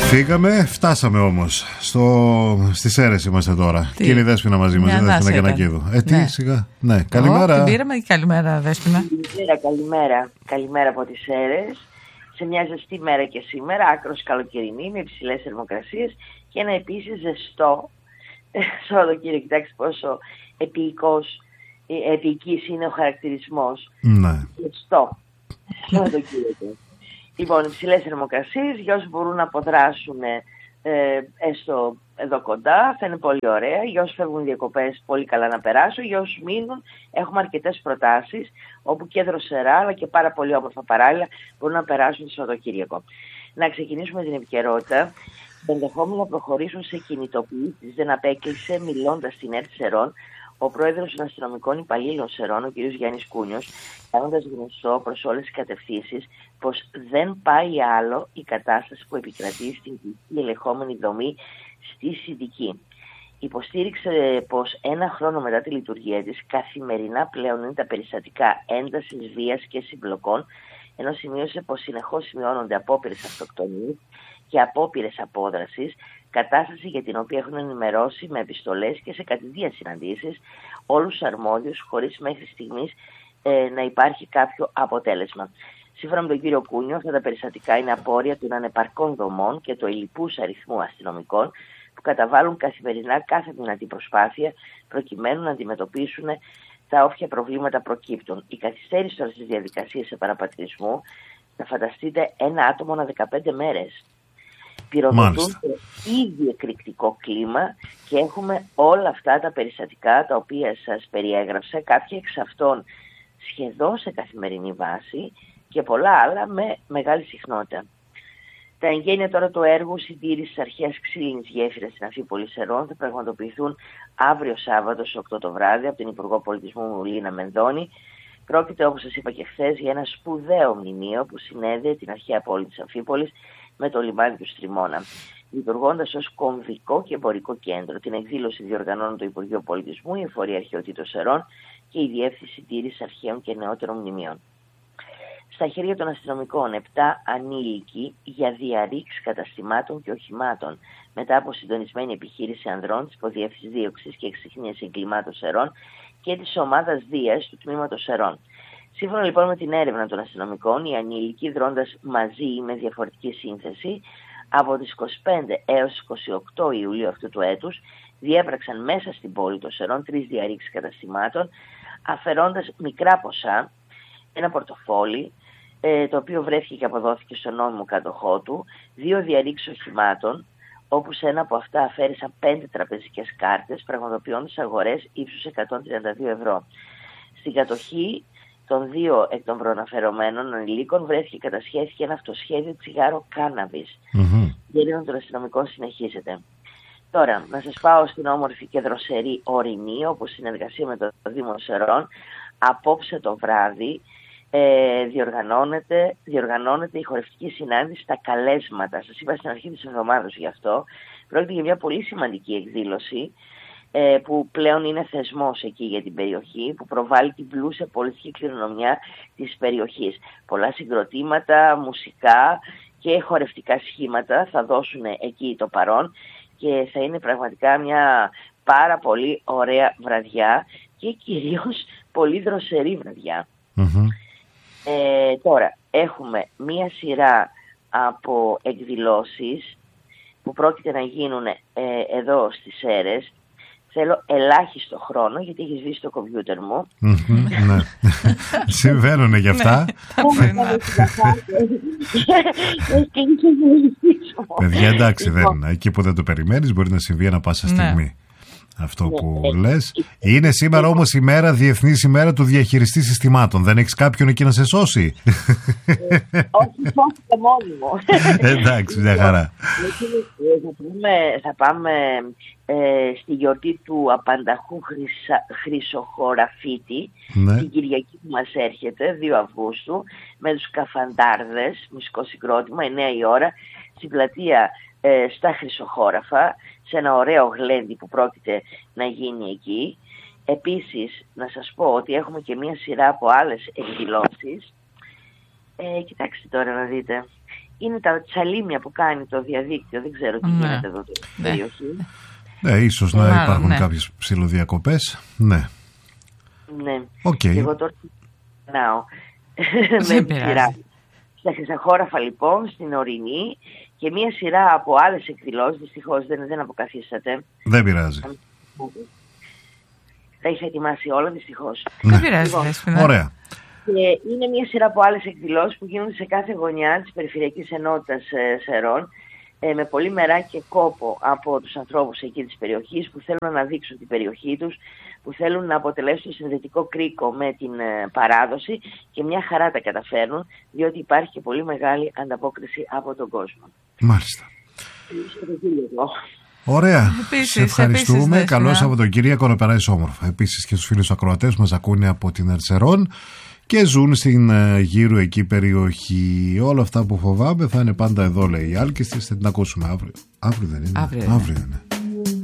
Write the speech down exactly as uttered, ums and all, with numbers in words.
Φύγαμε, φτάσαμε όμως στο... στις Σέρρες είμαστε τώρα. Τι? Και είναι η Δέσποινα μαζί μας, η Δέσποινα Κανακίδου. Ε, τι, ναι. Σιγά. Ναι, καλημέρα. Την πήραμε και καλημέρα, Δέσποινα. Καλημέρα, καλημέρα. Καλημέρα από τις Σέρρες. Σε μια ζεστή μέρα και σήμερα, άκρος καλοκαιρινή, με υψηλές θερμοκρασίες και ένα επίσης ζεστό Σαββατοκύριακο. Κοιτάξτε πόσο επίοικος, επίοικης είναι ο χαρακτηρισμός. Ναι. Ζεστό Σαββατοκύριακο. Λοιπόν, υψηλές θερμοκρασίες, για όσους μπορούν να αποδράσουν ε, έστω εδώ κοντά, θα είναι πολύ ωραία. Για όσους φεύγουν διακοπές, πολύ καλά να περάσουν. Για όσους μείνουν, έχουμε αρκετές προτάσεις, όπου και δροσερά, αλλά και πάρα πολύ όμορφα παράλληλα, μπορούν να περάσουν το Σαββατοκύριακο. Να ξεκινήσουμε την επικαιρότητα. Ενδεχόμενο να προχωρήσουν σε κινητοποιήσεις, δεν απέκλεισε, μιλώντας στην ΕΡΤ Σερών, ο πρόεδρος των αστυνομικών υπαλλήλων Σερών, ο κ. Γιάννης Κούνιος, κάνοντας γνωστό προς όλες τις κατευθύνσεις πως δεν πάει άλλο η κατάσταση που επικρατεί στην ελεγχόμενη δομή στη Συνδική. Υποστήριξε πως ένα χρόνο μετά τη λειτουργία της, καθημερινά πλέον είναι τα περιστατικά έντασης βίας και συμπλοκών, ενώ σημείωσε πως συνεχώς σημειώνονται απόπειρες αυτοκτονίας και απόπειρες απόδρασης, κατάσταση για την οποία έχουν ενημερώσει με επιστολές και σε κατηδίαν συναντήσεις όλους τους αρμόδιους, χωρίς μέχρι στιγμής ε, να υπάρχει κάποιο αποτέλεσμα. Σύμφωνα με τον κύριο Κούνιο, αυτά τα περιστατικά είναι απόρρια των ανεπαρκών δομών και του ελλειπούς αριθμού αστυνομικών που καταβάλουν καθημερινά κάθε δυνατή προσπάθεια προκειμένου να αντιμετωπίσουν τα όποια προβλήματα προκύπτουν. Η καθυστέρηση τώρα στις διαδικασίες επαναπατρισμού, θα φανταστείτε, ένα άτομο ανά δεκαπέντε μέρες. Πυροδοτούν το ήδη εκρηκτικό κλίμα και έχουμε όλα αυτά τα περιστατικά τα οποία σας περιέγραψα, κάποια εξ αυτών σχεδόν σε καθημερινή βάση και πολλά άλλα με μεγάλη συχνότητα. Τα εγγένεια τώρα του έργου συντήρησης αρχαίας ξύλινης γέφυρας στην Αμφίπολη Σερών θα πραγματοποιηθούν αύριο Σάββατο στις οκτώ το βράδυ από την Υπουργό Πολιτισμού Λίνα Μενδώνη. Πρόκειται, όπως σας είπα και χθες, για ένα σπουδαίο μνημείο που συνέδεε την αρχαία πόλη της Αμφίπολης με το λιμάνι του Στριμώνα. Λειτουργώντας ως κομβικό και εμπορικό κέντρο, την εκδήλωση διοργανώνουν το Υπουργείο Πολιτισμού, η Εφορία Αρχαιοτήτων Σερών και η Διεύθυνση Συντήρησης Αρχαίων και Νεότερων Μνημείων. Στα χέρια των αστυνομικών, επτά ανήλικοι για διαρρήξη καταστημάτων και οχημάτων, μετά από συντονισμένη επιχείρηση ανδρών της Υποδιεύθυνσης Δίωξης και Εξυχνίασης Εγκλημάτων Σερών και της ομάδας Δίας του Τμήματος Σερών. Σύμφωνα λοιπόν με την έρευνα των αστυνομικών, οι ανήλικοι, δρώντας μαζί ή με διαφορετική σύνθεση, από τις είκοσι πέντε έως είκοσι οκτώ Ιουλίου αυτού του έτους, διέπραξαν μέσα στην πόλη των Σερών τρεις διαρρήξεις καταστημάτων, αφαιρώντας μικρά ποσά, ένα πορτοφόλι, ε, το οποίο βρέθηκε και αποδόθηκε στον νόμιμο κάτοχό του, δύο διαρρήξεις οχημάτων, όπου σε ένα από αυτά αφαίρεσαν πέντε τραπεζικές κάρτες, πραγματοποιώντας αγορές ύψους εκατόν τριάντα δύο ευρώ. Στην κατοχή των δύο εκ των προαναφερομένων ανηλίκων βρέθηκε κατασχέθηκε ένα αυτοσχέδιο τσιγάρο κάναβης. Mm-hmm. Η έρευνα των αστυνομικών συνεχίζεται. Τώρα, να σας πάω στην όμορφη και δροσερή Ορεινή, όπου συνεργασία με το Δήμο Σερών, απόψε το βράδυ ε, διοργανώνεται, διοργανώνεται η χορευτική συνάντηση στα Καλέσματα. Σας είπα στην αρχή της εβδομάδας γι' αυτό. Πρόκειται για μια πολύ σημαντική εκδήλωση, που πλέον είναι θεσμός εκεί για την περιοχή, που προβάλλει την πλούσια πολιτική κληρονομιά της περιοχής. Πολλά συγκροτήματα, μουσικά και χορευτικά σχήματα θα δώσουν εκεί το παρόν και θα είναι πραγματικά μια πάρα πολύ ωραία βραδιά και κυρίως πολύ δροσερή βραδιά. Mm-hmm. Ε, τώρα έχουμε μια σειρά από εκδηλώσεις που πρόκειται να γίνουν ε, εδώ στις Σέρρες. Θέλω ελάχιστο χρόνο, γιατί έχει σβήσει το κομπιούτερ μου. Ναι. Συμβαίνουνε γι' αυτά. Παιδιά, εντάξει, δεν. Εκεί που δεν το περιμένεις μπορεί να συμβεί ανά πάσα στιγμή. Αυτό που λες. Είναι σήμερα όμως η μέρα, διεθνής ημέρα του διαχειριστή συστημάτων. Δεν έχεις κάποιον εκεί να σε σώσει? Όχι, σώθηκε μόνοι μου. Εντάξει, μια χαρά. Θα πάμε ε, στη γιορτή του απανταχού χρυσα, Χρυσοχοραφίτη, ναι, την Κυριακή που μας έρχεται, δύο Αυγούστου, με τους Καφαντάρδες, μουσικό συγκρότημα, εννιά η ώρα, στην πλατεία ε, στα Χρυσοχόραφα, σε ένα ωραίο γλέντι που πρόκειται να γίνει εκεί. Επίσης, να σας πω ότι έχουμε και μία σειρά από άλλες εκδηλώσεις. Ε, κοιτάξτε τώρα να δείτε. είναι τα τσαλίμια που κάνει το διαδίκτυο, δεν ξέρω τι ναι. γίνεται εδώ στην ναι. περιοχή. Ναι, ίσως να Μάλλον, υπάρχουν ναι. κάποιες ψιλοδιακοπές. Ναι. Ναι. Okay. Και εγώ τώρα ξεκινάω με τη σειρά. Στα Χρυσαχώραφα λοιπόν, στην Ορεινή, και μία σειρά από άλλες εκδηλώσεις, δυστυχώς δεν, δεν αποκαθίσατε. Δεν πειράζει. Τα είχα ετοιμάσει όλα, δυστυχώς. Ναι. Δεν πειράζει. Λοιπόν, ωραία. Και είναι μία σειρά από άλλες εκδηλώσεις που γίνονται σε κάθε γωνιά της Περιφερειακής Ενότητας ε, Σερών, ε, με πολύ μερά και κόπο από τους ανθρώπους εκεί της περιοχής που θέλουν να αναδείξουν την περιοχή τους, που θέλουν να αποτελέσουν συνδετικό κρίκο με την ε, παράδοση, και μια χαρά τα καταφέρνουν, διότι υπάρχει και πολύ μεγάλη ανταπόκριση από τον κόσμο. Μάλιστα. Ωραία. Επίσης, σε ευχαριστούμε. επίσης, Καλό Σαββατοκύριακο, να περάσει όμορφα. Επίσης και στους φίλους ακροατές που μας ακούνε από την Ερτσερών και ζουν στην uh, γύρω εκεί περιοχή. Όλα αυτά που φοβάμαι θα είναι πάντα εδώ, λέει η Άλκης. Θα την ακούσουμε αύριο. Αύριο δεν είναι. Αύριο, αύριο είναι.